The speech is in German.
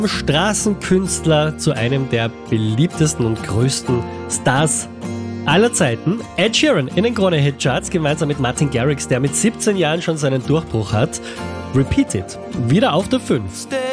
Straßenkünstler zu einem der beliebtesten und größten Stars aller Zeiten. Ed Sheeran in den Krone-Hit-Charts gemeinsam mit Martin Garrix, der mit 17 Jahren schon seinen Durchbruch hat. Repeat It, wieder auf der 5.